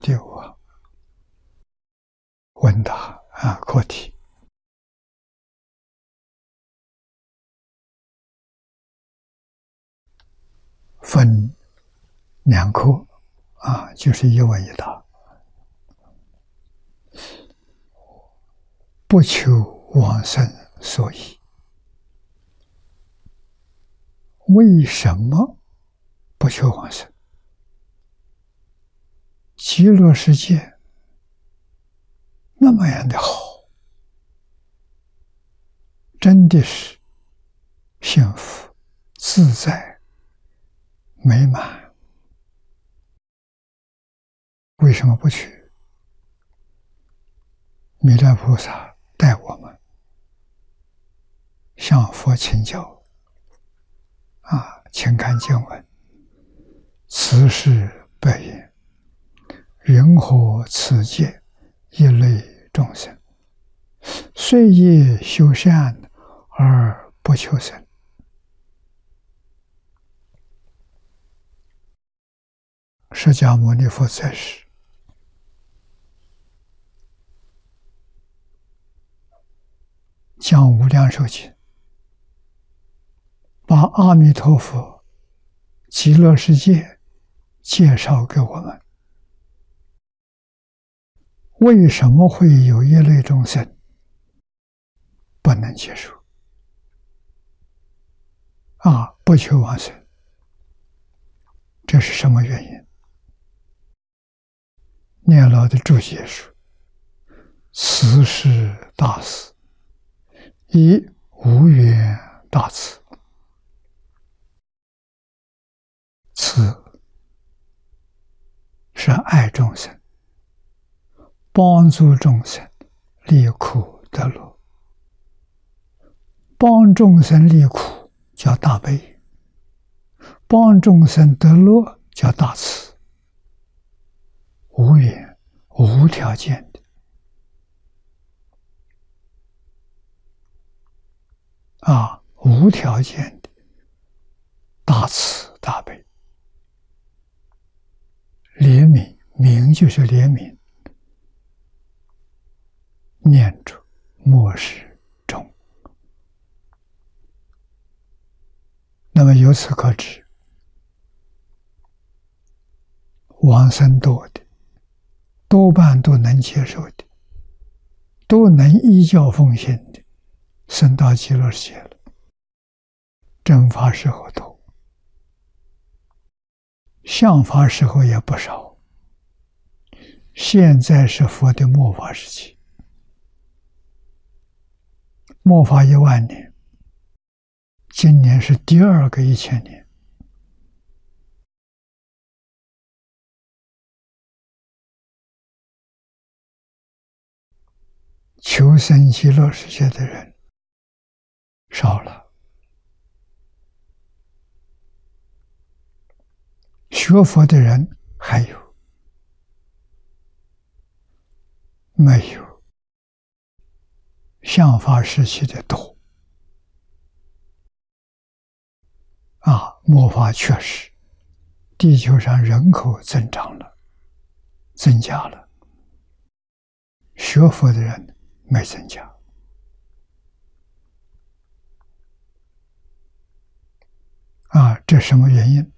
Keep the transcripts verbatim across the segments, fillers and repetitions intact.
第五问答啊，课题。分两课啊，就是一问一答。不求往生所以，为什么不求往生？极乐世界那么样的好，真的是幸福、自在、美满，为什么不去？弥勒菩萨带我们向佛请教啊，请看经文：此事百言，云何此界一类众生，虽业修善而不求生？释迦牟尼佛在世，讲无量寿经，把阿弥陀佛极乐世界介绍给我们。为什么会有一类众生不能接受啊？不求往生，这是什么原因？念老的注解说：此是大事，以无缘大慈。慈是爱众生，帮助众生离苦得乐。帮众生离苦叫大悲，帮众生得乐叫大慈。无缘无条件的啊，无条件的大慈大悲。怜悯，悯就是怜悯，念住莫使终。那么由此可知，往生多的多半都能接受的，都能依教奉行的，升到极乐世界了。正法时候多，相法时候也不少。现在是佛的末法时期，末法一万年，今年是第二个一千年。求生极乐世界的人少了，学佛的人还有，没有相法时期的多啊！末法确实，地球上人口增长了，增加了，学佛的人没增加啊！这什么原因？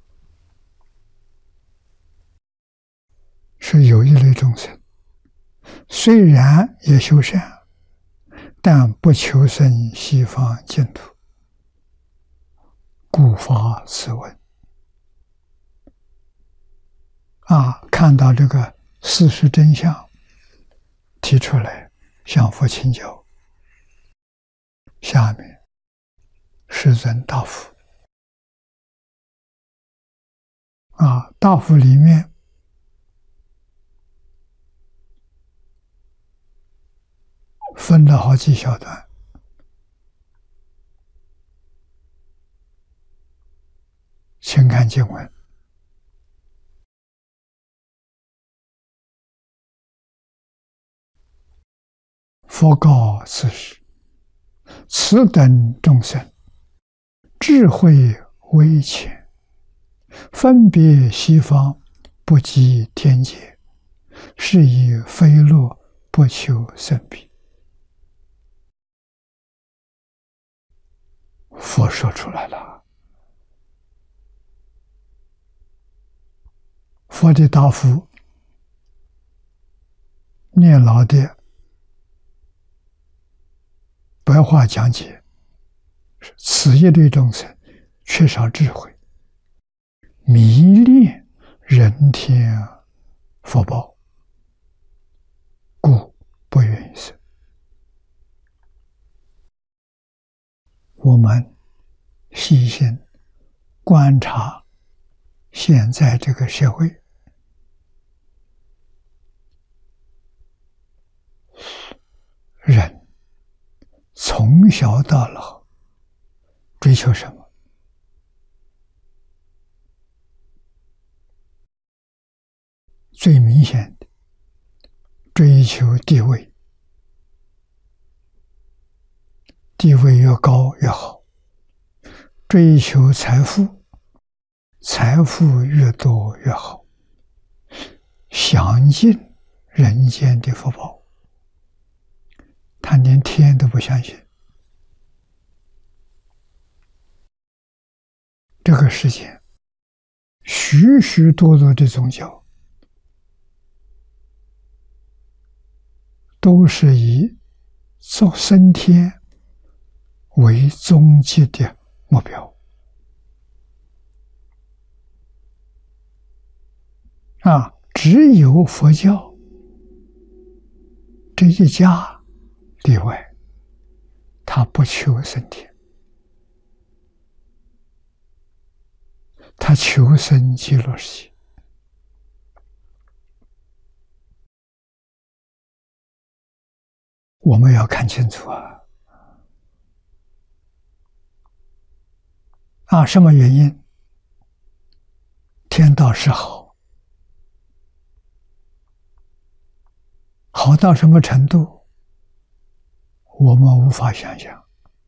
是有一类众生，虽然也修善，但不求生西方净土，故发此问啊！看到这个事实真相，提出来向佛请教。下面世尊答复啊，答复里面分了好几小段，请看经文。佛告此时，此等众生智慧微浅，分别西方不及天界， 是以非乐不求生彼。佛说出来了。佛的答复，念老的白话讲解：此一类众生缺少智慧，迷恋人天福报，故不愿意生。我们细心观察现在这个社会，人从小到老追求什么？最明显的，追求地位，地位越高越好；追求财富，财富越多越好，享尽人间的福报。他连天都不相信。这个世界许许多多的宗教都是以造升天为终极的目标啊！只有佛教这一家例外，他不求升天，他求生极乐世界。我们要看清楚啊！啊，什么原因？天道是好，好到什么程度？我们无法想象。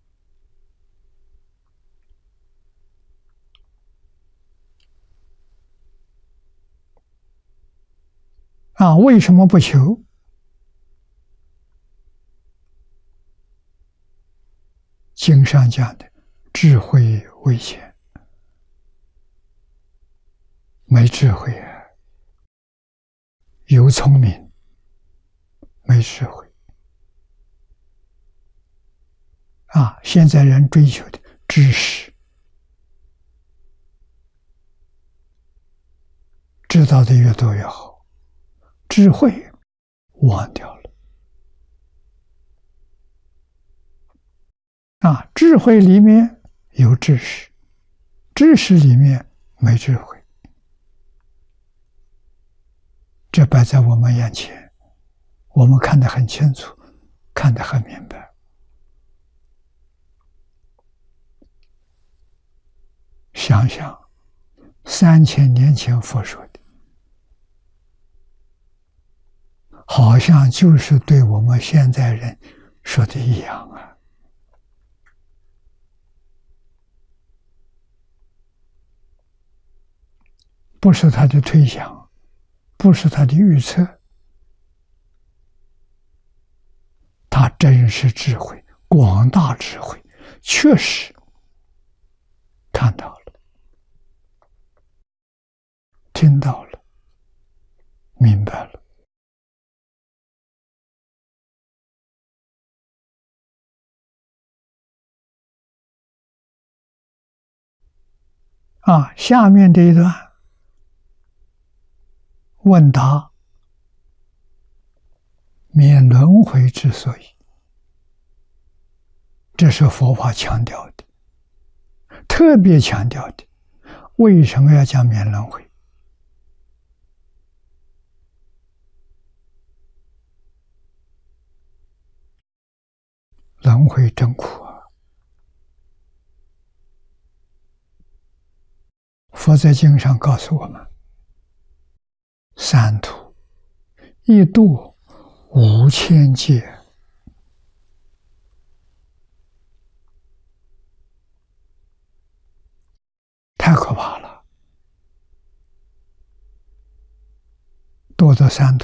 啊，为什么不求？经上讲的智慧为先，没智慧啊，有聪明，没智慧。啊，现在人追求的知识，知道的越多越好，智慧忘掉了。啊，智慧里面有知识，知识里面没智慧，这摆在我们眼前，我们看得很清楚，看得很明白。想想三千年前佛说的，好像就是对我们现在人说的一样啊！不是他的推想，不是他的预测，他真是智慧，广大智慧，确实看到了，听到了，明白了。啊，下面这一段问答，免轮回之所以，这是佛法强调的，特别强调的。为什么要讲免轮回？轮回真苦啊！佛在经上告诉我们，三途一度五千劫，太可怕了，堕到三途。